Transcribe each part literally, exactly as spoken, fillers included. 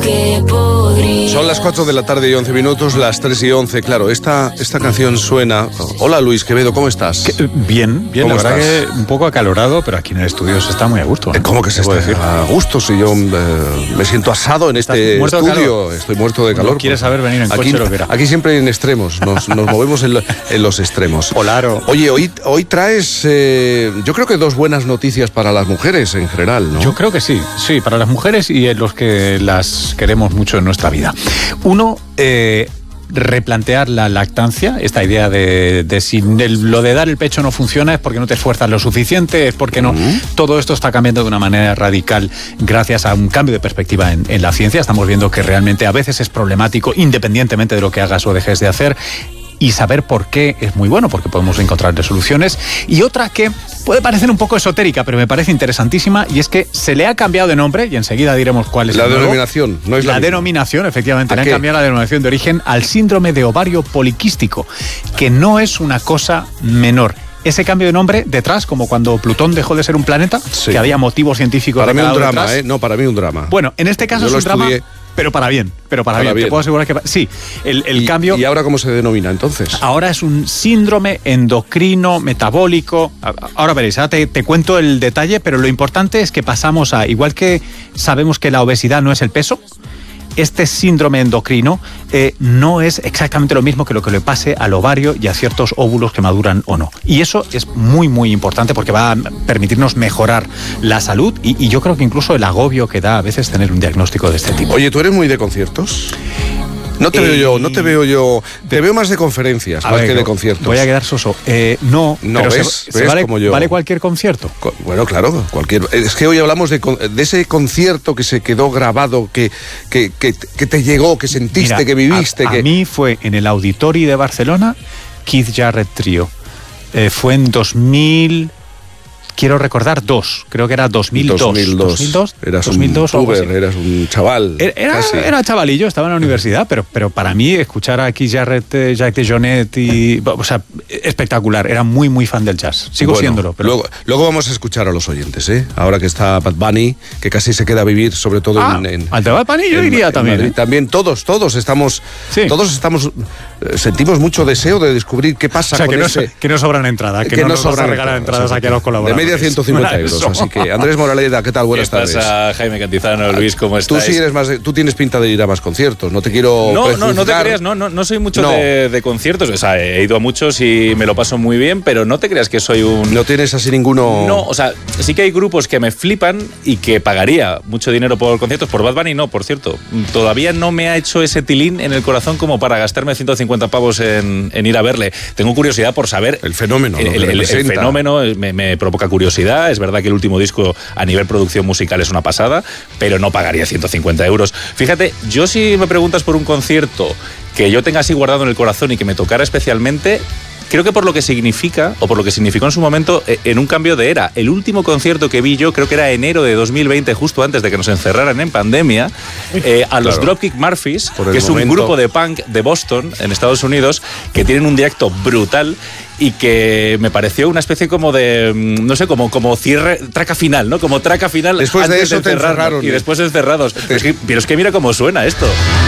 que podría. Son las cuatro de la tarde y once minutos, las tres y once. Claro, esta, esta canción suena. Hola Luis Quevedo, ¿cómo estás? ¿Qué? Bien, bien, la verdad estás? Que un poco acalorado, pero aquí en el estudio se está muy a gusto. ¿eh? ¿Cómo que se está decir? A gusto? Si yo eh, me siento asado en este estudio, estoy muerto de calor. ¿No quieres saber venir en aquí, coche o qué era? Aquí siempre en extremos, nos, nos movemos en, lo, en los extremos. Polaro. Oye, hoy, hoy traes, eh, yo creo que dos buenas noticias para las mujeres en general, ¿no? Yo creo que sí, sí, para las mujeres y los que las queremos mucho en nuestra vida. Uno, eh, replantear la lactancia, esta idea de, de si el, lo de dar el pecho no funciona es porque no te esfuerzas lo suficiente, es porque no. Uh-huh. Todo esto está cambiando de una manera radical gracias a un cambio de perspectiva en, en la ciencia. Estamos viendo que realmente a veces es problemático, independientemente de lo que hagas o dejes de hacer. Y saber por qué es muy bueno, porque podemos encontrar soluciones. Y otra que puede parecer un poco esotérica, pero me parece interesantísima, y es que se le ha cambiado de nombre, y enseguida diremos cuál es la el denominación. No es la, la denominación, efectivamente, le han qué? cambiado la denominación de origen al síndrome de ovario poliquístico, que no es una cosa menor. Ese cambio de nombre detrás, como cuando Plutón dejó de ser un planeta, sí. Que había motivos científicos. Para mí un drama, detrás. ¿eh? No, para mí un drama. Bueno, en este caso Yo es un estudié... drama... Pero para bien, pero para, para bien. bien. Te puedo asegurar que... Sí, el, el ¿Y, cambio... ¿Y ahora cómo se denomina entonces? Ahora es un síndrome endocrino metabólico. Ahora veréis, ahora te, te cuento el detalle, pero lo importante es que pasamos a... Igual que sabemos que la obesidad no es el peso, este síndrome endocrino eh, no es exactamente lo mismo que lo que le pase al ovario y a ciertos óvulos que maduran o no. Y eso es muy, muy importante porque va a permitirnos mejorar la salud y, y yo creo que incluso el agobio que da a veces tener un diagnóstico de este tipo. Oye, ¿tú eres muy de conciertos? No te eh, veo yo, no te veo yo. Te veo más de conferencias, más ver, que de conciertos. Voy a quedar soso. Eh, no, no pero ves, se, ves se vale, como yo. ¿Vale cualquier concierto? Co- bueno, claro, cualquier. Es que hoy hablamos de, de ese concierto que se quedó grabado, que, que, que, que te llegó, que sentiste, Mira, que viviste. A, que... a mí fue en el Auditori de Barcelona, Keith Jarrett Trio. Eh, fue en dos mil... Quiero recordar dos, creo que era dos mil dos. dos mil dos. dos mil dos Eras dos mil dos, un puber, eras un chaval. Era, casi. era chavalillo, estaba en la universidad, pero, pero para mí escuchar a Keith Jarrett, Jacques DeJohnette y... O sea, espectacular. Era muy, muy fan del jazz. Sigo bueno, siéndolo. Pero... Luego, luego vamos a escuchar a los oyentes, ¿eh? Ahora que está Bad Bunny, que casi se queda a vivir, sobre todo ah, en... en al de Bad Bunny yo en, iría en también. Madrid. ¿eh? También todos, todos estamos... Sí. Todos estamos... Eh, sentimos mucho deseo de descubrir qué pasa o sea, con que no, ese... que no sobran entradas, que, que no, no nos sobran regalar entradas, entradas aquí a los colaboradores. De media ciento cincuenta euros. Así que, Andrés Moraleda, ¿qué tal? Buenas ¿Qué tardes. pasa, Jaime Cantizano? Luis, ¿cómo estás? Tú sí eres más de, tú tienes pinta de ir a más conciertos, no te quiero No, prejuzgar. no, no te creas, no, no, no soy mucho no. de, de conciertos, o sea, he ido a muchos y me lo paso muy bien, pero no te creas que soy un... No tienes así ninguno... No, o sea, sí que hay grupos que me flipan y que pagaría mucho dinero por conciertos, por Bad Bunny no, por cierto. Todavía no me ha hecho ese tilín en el corazón como para gastarme ciento cincuenta pavos en, en ir a verle. Tengo curiosidad por saber... El fenómeno, El, el, el, el fenómeno me, me provoca curiosidad, es verdad que el último disco a nivel producción musical es una pasada, pero no pagaría ciento cincuenta euros. Fíjate, yo si me preguntas por un concierto que yo tenga así guardado en el corazón y que me tocara especialmente, creo que por lo que significa, o por lo que significó en su momento, en un cambio de era. El último concierto que vi yo, creo que era enero de dos mil veinte, justo antes de que nos encerraran en pandemia, eh, a los claro. Dropkick Murphys, que es momento. un grupo de punk de Boston, en Estados Unidos, que tienen un directo brutal y que me pareció una especie como de, no sé, como, como cierre, traca final, ¿no? Como traca final después antes de eso de te encerraron. Y ¿eh? después encerrados. Pero es, que, pero es que mira cómo suena esto.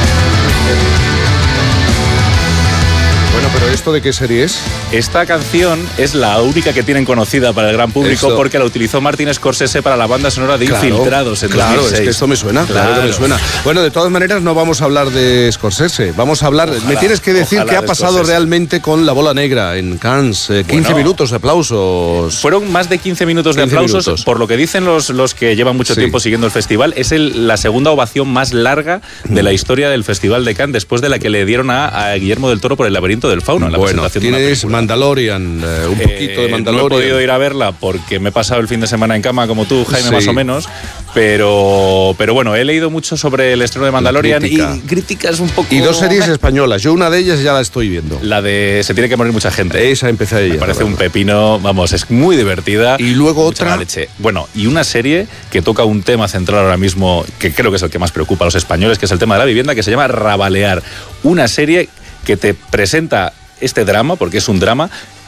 Bueno, pero ¿esto de qué serie es? Esta canción es la única que tienen conocida para el gran público esto. porque la utilizó Martin Scorsese para la banda sonora de claro, Infiltrados en claro, dos mil seis. Es que esto me suena, claro. claro que me suena. Bueno, de todas maneras no vamos a hablar de Scorsese, vamos a hablar... Ojalá, me tienes que decir qué ha pasado Scorsese. realmente con La Bola Negra en Cannes. Eh, quince bueno, minutos de aplausos. Fueron más de quince minutos de aplausos. Minutos. Por lo que dicen los, los que llevan mucho sí. tiempo siguiendo el festival, es el, la segunda ovación más larga de la historia del Festival de Cannes, después de la que le dieron a, a Guillermo del Toro por El laberinto del fauno. En la bueno, tienes Mandalorian, eh, un poquito eh, de Mandalorian. No he podido ir a verla porque me he pasado el fin de semana en cama como tú, Jaime, sí. más o menos. Pero, pero bueno, he leído mucho sobre el estreno de Mandalorian crítica. y críticas un poco... Y dos series españolas, yo una de ellas ya la estoy viendo. La de Se tiene que morir mucha gente. Esa empecé ayer. Me parece un pepino, vamos, es muy divertida. Y luego otra... Leche. Bueno, y una serie que toca un tema central ahora mismo, que creo que es el que más preocupa a los españoles, que es el tema de la vivienda, que se llama Rabalear. Una serie que te presenta este drama, porque es un drama,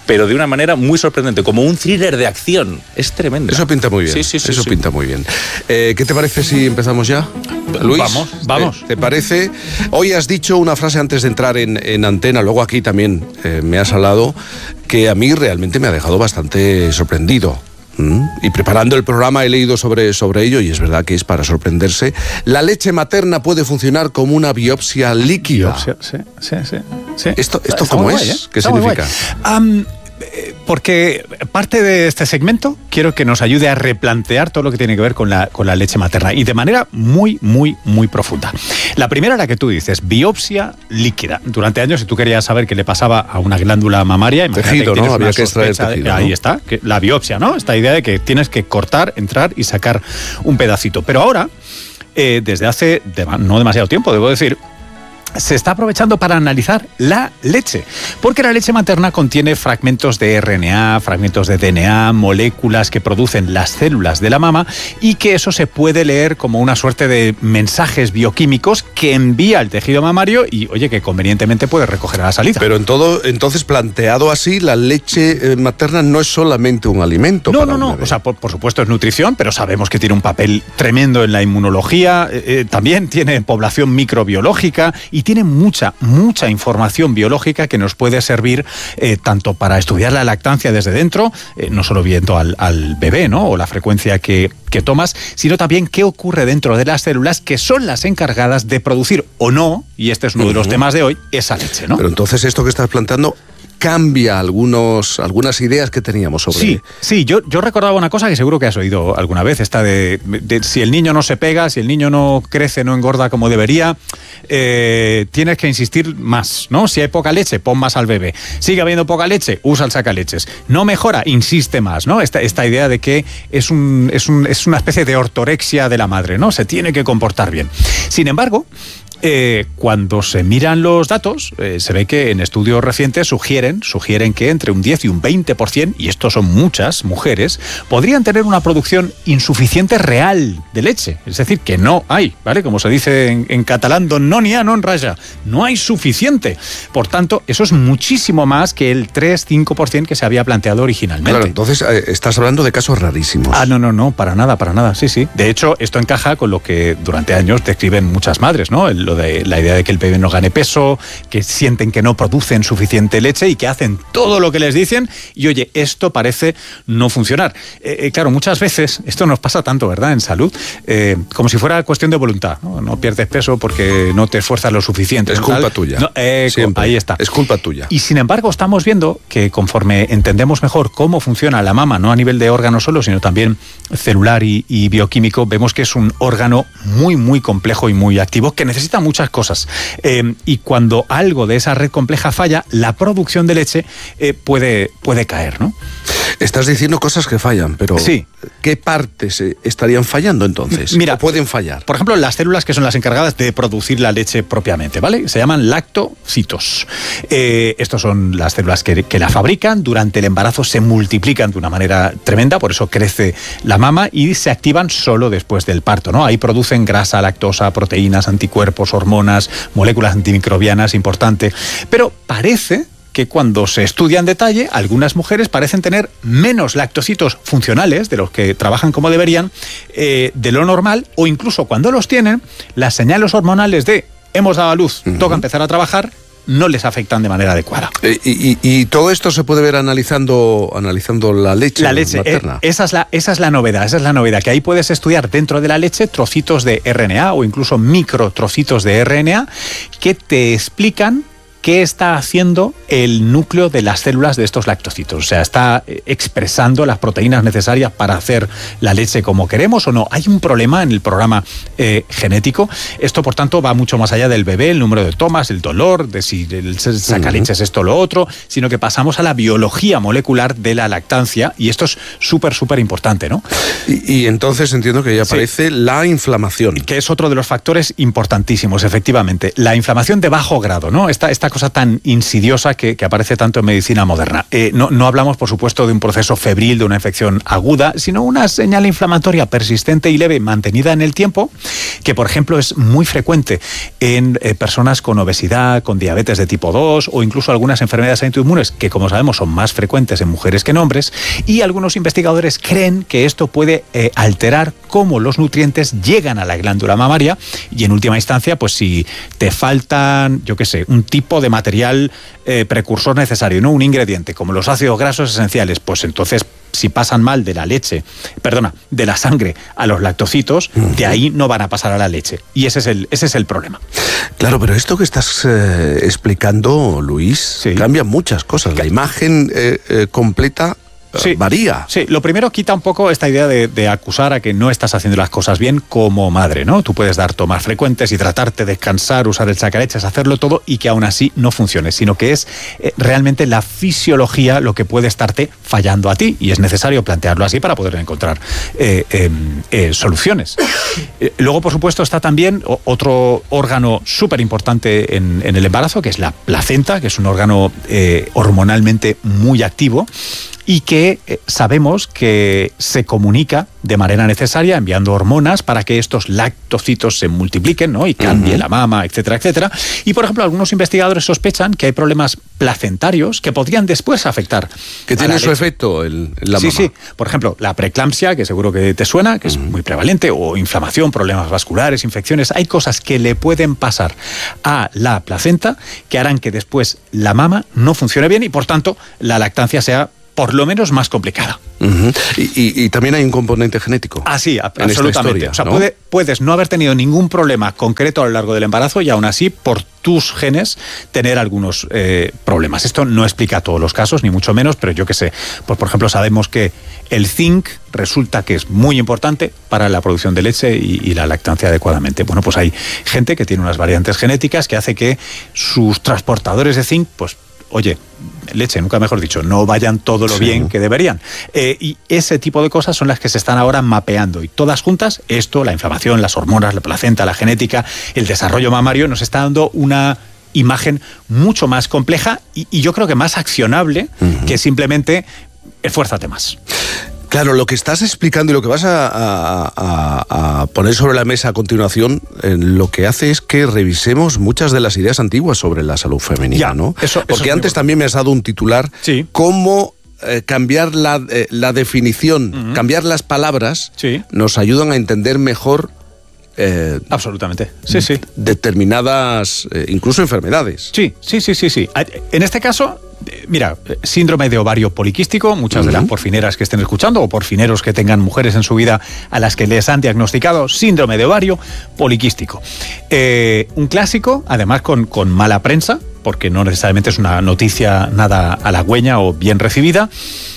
pero de una manera muy sorprendente, como un thriller de acción. Es tremendo. Eso pinta muy bien. Sí, sí, sí, Eso sí. pinta muy bien. Eh, ¿Qué te parece si empezamos ya, Luis? Vamos, vamos. ¿Te, te parece? Hoy has dicho una frase antes de entrar en, en antena, luego aquí también eh, me has hablado, que a mí realmente me ha dejado bastante sorprendido. ¿Mm? Y preparando el programa he leído sobre, sobre ello y es verdad que es para sorprenderse. La leche materna puede funcionar como una biopsia líquida. Biopsia, sí, sí, sí, sí. ¿Esto, Está- esto está cómo muy es? guay, ¿eh? ¿Qué Está muy significa? guay. Um, eh, porque parte de este segmento quiero que nos ayude a replantear todo lo que tiene que ver con la, con la leche materna y de manera muy, muy, muy profunda. La primera, la que tú dices, biopsia líquida. Durante años, si tú querías saber qué le pasaba a una glándula mamaria, imagínate Tejido, que tienes ¿no? Había una que extraer sospecha de- tejido, ¿no? Ahí está, que la biopsia, ¿no? Esta idea de que tienes que cortar, entrar y sacar un pedacito. Pero ahora, eh, desde hace dema- no demasiado tiempo, debo decir, se está aprovechando para analizar la leche, porque la leche materna contiene fragmentos de R N A, fragmentos de D N A, moléculas que producen las células de la mama y que eso se puede leer como una suerte de mensajes bioquímicos que envía al tejido mamario y, oye, que convenientemente puede recoger a la salida. Pero en todo, entonces planteado así, la leche eh, materna no es solamente un alimento. No, para no, un no. bebé. O sea, por, por supuesto es nutrición, pero sabemos que tiene un papel tremendo en la inmunología. Eh, eh, también tiene población microbiológica y tiene mucha, mucha información biológica que nos puede servir eh, tanto para estudiar la lactancia desde dentro, eh, no solo viendo al, al bebé, ¿no? O la frecuencia que, que tomas, sino también qué ocurre dentro de las células que son las encargadas de producir o no, y este es uno de los Ujú. temas de hoy, esa leche, ¿no? Pero entonces esto que estás planteando cambia algunos, algunas ideas que teníamos sobre... Sí, sí, yo, yo recordaba una cosa que seguro que has oído alguna vez, esta de, de si el niño no se pega, si el niño no crece, no engorda como debería, eh, tienes que insistir más, ¿no? Si hay poca leche, pon más al bebé. Sigue habiendo poca leche, usa el sacaleches. No mejora, insiste más, ¿no? Esta, esta idea de que es, un, es, un, es una especie de ortorexia de la madre, ¿no? Se tiene que comportar bien. Sin embargo, Eh, cuando se miran los datos, eh, se ve que en estudios recientes sugieren, sugieren que entre un diez y un veinte por ciento, y estos son muchas mujeres, podrían tener una producción insuficiente real de leche. Es decir, que no hay, ¿vale? Como se dice en, en catalán, don no n'hi ha, no en raya. No hay suficiente. Por tanto, eso es muchísimo más que el tres a cinco por ciento que se había planteado originalmente. Claro, entonces eh, estás hablando de casos rarísimos. Ah, no, no, no, para nada, para nada, sí, sí. De hecho, esto encaja con lo que durante años describen muchas madres, ¿no? El- Lo de la idea de que el bebé no gane peso, que sienten que no producen suficiente leche y que hacen todo lo que les dicen y, oye, esto parece no funcionar. Eh, eh, claro, muchas veces, esto nos pasa tanto, ¿verdad?, en salud, eh, como si fuera cuestión de voluntad, ¿no? No pierdes peso porque no te esfuerzas lo suficiente. Es ¿no? culpa Tal. tuya. No, eh, Siempre. ahí está. Es culpa tuya. Y sin embargo, estamos viendo que conforme entendemos mejor cómo funciona la mama, no a nivel de órgano solo, sino también celular y, y bioquímico, vemos que es un órgano muy, muy complejo y muy activo que necesita muchas cosas. Eh, y cuando algo de esa red compleja falla, la producción de leche eh, puede, puede caer, ¿no? Estás diciendo cosas que fallan, pero Sí. ¿qué partes eh, estarían fallando entonces? Mira, ¿O pueden fallar? Por ejemplo, las células que son las encargadas de producir la leche propiamente, ¿vale? Se llaman lactocitos. Eh, estos son las células que, que la fabrican, durante el embarazo se multiplican de una manera tremenda, por eso crece la mama y se activan solo después del parto, ¿no? Ahí producen grasa, lactosa, proteínas, anticuerpos, hormonas, moléculas antimicrobianas, importante. Pero parece que cuando se estudia en detalle, algunas mujeres parecen tener menos lactocitos funcionales, de los que trabajan como deberían, eh, de lo normal, o incluso cuando los tienen, las señales hormonales de hemos dado a luz, Uh-huh. toca empezar a trabajar, no les afectan de manera adecuada. Eh, y, y- y todo esto se puede ver analizando, analizando la leche, La leche, materna. eh, esa, es la, esa es la novedad, esa es la novedad, que ahí puedes estudiar dentro de la leche trocitos de R N A o incluso microtrocitos de R N A que te explican qué está haciendo el núcleo de las células de estos lactocitos. O sea, está eh, expresando las proteínas necesarias para hacer la leche como queremos o no. Hay un problema en el programa eh, genético. Esto, por tanto, va mucho más allá del bebé, el número de tomas, el dolor, de si el sacaleches es esto o lo otro, sino que pasamos a la biología molecular de la lactancia y esto es súper, súper importante, ¿no? Y, y entonces entiendo que ya Sí. aparece la inflamación. Que es otro de los factores importantísimos, efectivamente. La inflamación de bajo grado, ¿no? Esta, esta cosa tan insidiosa que, que aparece tanto en medicina moderna. Eh, no, no hablamos, por supuesto, de un proceso febril, de una infección aguda, sino una señal inflamatoria persistente y leve mantenida en el tiempo, que, por ejemplo, es muy frecuente en eh, personas con obesidad, con diabetes de tipo dos o incluso algunas enfermedades autoinmunes, que, como sabemos, son más frecuentes en mujeres que en hombres, y algunos investigadores creen que esto puede eh, alterar cómo los nutrientes llegan a la glándula mamaria y, en última instancia, pues si te faltan, yo qué sé, un tipo de material eh, precursor necesario, ¿no? Un ingrediente, como los ácidos grasos esenciales, pues entonces, si pasan mal de la leche, perdona, de la sangre a los lactocitos, uh-huh. de ahí no van a pasar a la leche. Y ese es el, ese es el problema. Claro, pero esto que estás eh, explicando, Luis, sí. cambia muchas cosas. La imagen eh, eh, completa sí, varía. Sí, lo primero quita un poco esta idea de, de acusar a que no estás haciendo las cosas bien como madre, ¿no? Tú puedes dar tomas frecuentes, hidratarte, descansar, usar el sacaleches, hacerlo todo y que aún así no funcione, sino que es eh, realmente la fisiología lo que puede estarte fallando a ti y es necesario plantearlo así para poder encontrar eh, eh, eh, soluciones. Eh, luego, por supuesto, está también otro órgano súper importante en, en el embarazo, que es la placenta, que es un órgano eh, hormonalmente muy activo, y que eh, sabemos que se comunica de manera necesaria enviando hormonas para que estos lactocitos se multipliquen, ¿no? Y cambie uh-huh. la mama, etcétera, etcétera. Y, por ejemplo, algunos investigadores sospechan que hay problemas placentarios que podrían después afectar. Que tiene su efecto en la sí, mama. Sí, sí. Por ejemplo, la preeclampsia, que seguro que te suena, que uh-huh. es muy prevalente, o inflamación, problemas vasculares, infecciones. Hay cosas que le pueden pasar a la placenta que harán que después la mama no funcione bien y, por tanto, la lactancia sea por lo menos más complicada. Uh-huh. Y, y, y también hay un componente genético. Ah, sí, absolutamente. Historia, o sea, ¿no? puede, puedes no haber tenido ningún problema concreto a lo largo del embarazo y aún así, por tus genes, tener algunos eh, problemas. Esto no explica todos los casos, ni mucho menos, pero yo qué sé. Pues, por ejemplo, sabemos que el zinc resulta que es muy importante para la producción de leche y, y la lactancia adecuadamente. Bueno, pues hay gente que tiene unas variantes genéticas que hace que sus transportadores de zinc, pues, oye, leche, nunca mejor dicho, no vayan todo lo sí. bien que deberían. Eh, y ese tipo de cosas son las que se están ahora mapeando. Y todas juntas, esto, la inflamación, las hormonas, la placenta, la genética, el desarrollo mamario, nos está dando una imagen mucho más compleja y, y yo creo que más accionable uh-huh. que simplemente esfuérzate más. Claro, lo que estás explicando y lo que vas a, a, a, a poner sobre la mesa a continuación, eh, lo que hace es que revisemos muchas de las ideas antiguas sobre la salud femenina, ya, ¿no? Eso, Porque eso antes también me has dado un titular, sí. cómo eh, cambiar la, eh, la definición, uh-huh. cambiar las palabras, sí. nos ayudan a entender mejor Eh, Absolutamente, sí, sí. determinadas, eh, incluso enfermedades. Sí, sí, sí, sí, sí. En este caso, mira, síndrome de ovario poliquístico, muchas uh-huh. de las porfineras que estén escuchando o porfineros que tengan mujeres en su vida a las que les han diagnosticado síndrome de ovario poliquístico. Eh, un clásico, además con, con mala prensa, porque no necesariamente es una noticia nada halagüeña o bien recibida.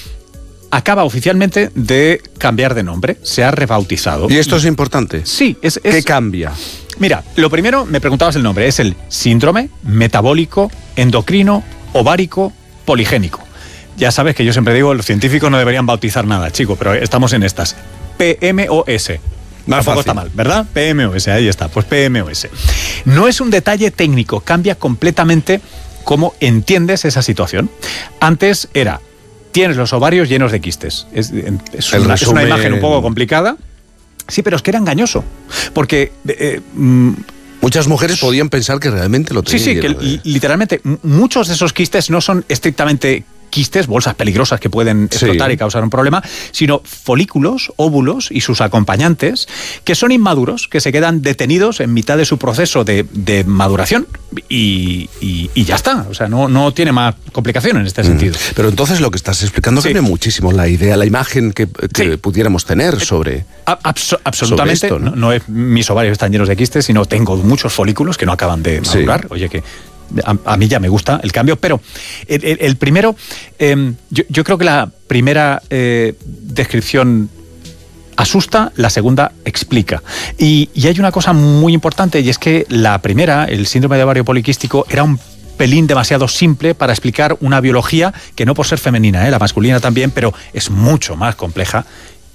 Acaba oficialmente de cambiar de nombre, se ha rebautizado. ¿Y esto es importante? Sí. Es, es, ¿Qué cambia? Mira, lo primero, me preguntabas el nombre, es el síndrome metabólico endocrino ovárico poligénico. Ya sabes que yo siempre digo, los científicos no deberían bautizar nada, chico, pero estamos en estas. P M O S. Más Tampoco fácil. está mal, ¿verdad? P M O S, ahí está, pues P M O S. No es un detalle técnico, cambia completamente cómo entiendes esa situación. Antes era... tienes los ovarios llenos de quistes. Es, es, una, es una imagen un poco complicada. Sí, pero es que era engañoso. Porque... Eh, mm, muchas mujeres podían pensar que realmente lo tenían. Sí, sí, que de... literalmente muchos de esos quistes no son estrictamente quistes, bolsas peligrosas que pueden explotar sí. y causar un problema, sino folículos, óvulos y sus acompañantes que son inmaduros, que se quedan detenidos en mitad de su proceso de, de maduración y, y, y ya está. O sea, no, no tiene más complicación en este mm. sentido. Pero entonces lo que estás explicando sí. cambia muchísimo la idea, la imagen que, que sí. pudiéramos tener sobre... Abs- absolutamente. Sobre esto, ¿no? No, no es mis ovarios están llenos de quistes, sino tengo muchos folículos que no acaban de madurar. Sí. Oye, que... A, a mí ya me gusta el cambio, pero el, el, el primero, eh, yo, yo creo que la primera eh, descripción asusta, la segunda explica. Y, y hay una cosa muy importante, y es que la primera, el síndrome de ovario poliquístico, era un pelín demasiado simple para explicar una biología que no por ser femenina, ¿eh? La masculina también, pero es mucho más compleja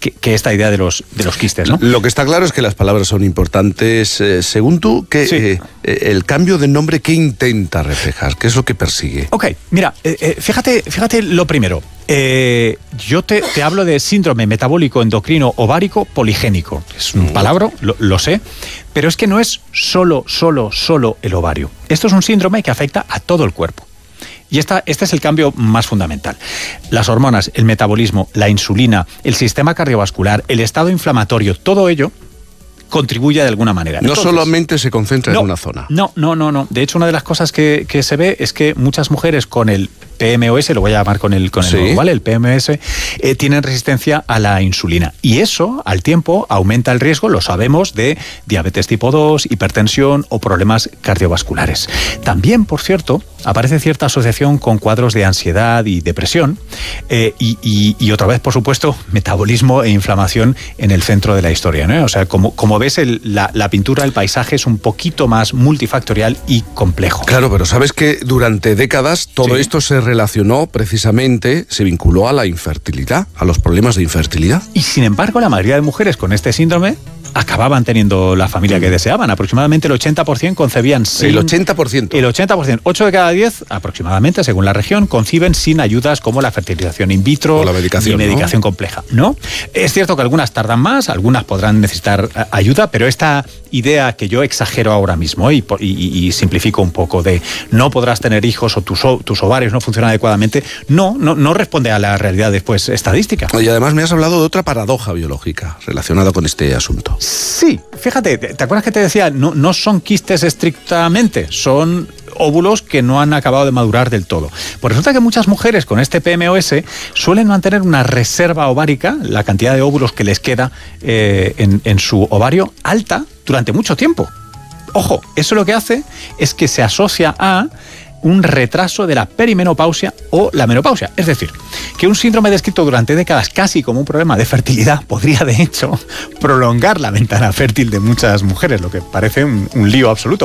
que, que esta idea de los, de los quistes, ¿no? Lo que está claro es que las palabras son importantes. Eh, según tú, que Sí. eh, el cambio de nombre, ¿qué intenta reflejar? ¿Qué es lo que persigue? Ok, mira, eh, eh, fíjate, fíjate lo primero. Eh, yo te, te hablo de síndrome metabólico endocrino ovárico poligénico. Es un palabra, lo, lo sé, pero es que no es solo, solo, solo el ovario. Esto es un síndrome que afecta a todo el cuerpo. Y esta, este es el cambio más fundamental. Las hormonas, el metabolismo, la insulina, el sistema cardiovascular, el estado inflamatorio, todo ello contribuye de alguna manera. No Entonces, solamente se concentra no, en una zona. No, no, no, no. De hecho, una de las cosas que, que se ve es que muchas mujeres con el P M O S, lo voy a llamar con el, con el Sí. nuevo, ¿vale? El P M O S, eh, tienen resistencia a la insulina. Y eso, al tiempo, aumenta el riesgo, lo sabemos, de diabetes tipo dos, hipertensión o problemas cardiovasculares. También, por cierto, aparece cierta asociación con cuadros de ansiedad y depresión. Eh, y, y, y otra vez, por supuesto, metabolismo e inflamación en el centro de la historia, ¿no? O sea, como, como ves, el, la, la pintura, el paisaje es un poquito más multifactorial y complejo. Claro, pero sabes que durante décadas todo Sí. esto se relacionó precisamente, se vinculó a la infertilidad, a los problemas de infertilidad. Y sin embargo, la mayoría de mujeres con este síndrome acababan teniendo la familia que deseaban. Aproximadamente el ochenta por ciento concebían sin... El ochenta por ciento. El ochenta por ciento. ocho de cada diez, aproximadamente, según la región, conciben sin ayudas como la fertilización in vitro O la medicación, y medicación compleja. ¿No? Es cierto que algunas tardan más, algunas podrán necesitar eh, ayuda, pero esta idea que yo exagero ahora mismo y, po- y- y- y simplifico un poco de no podrás tener hijos o tus, o- tus ovarios no funcionan adecuadamente, no, no, no responde a la realidad después estadística. Y además me has hablado de otra paradoja biológica relacionada con este asunto. Sí, fíjate, ¿te te acuerdas que te decía? No, no son quistes estrictamente, son óvulos que no han acabado de madurar del todo. Pues resulta que muchas mujeres con este P M O S suelen mantener una reserva ovárica, la cantidad de óvulos que les queda eh, en, en su ovario, alta durante mucho tiempo. Ojo, eso lo que hace es que se asocia a un retraso de la perimenopausia o la menopausia. Es decir, que un síndrome descrito durante décadas casi como un problema de fertilidad podría, de hecho, prolongar la ventana fértil de muchas mujeres, lo que parece un, un lío absoluto.